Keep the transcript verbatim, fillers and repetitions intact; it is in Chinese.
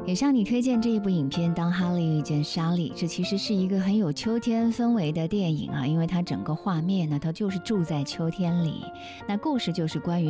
也向你推荐这一部影片《当哈利遇见莎莉》，这其实是一个很有秋天氛围的电影啊，因为它整个画面呢，它就是住在秋天里。那故事就是关于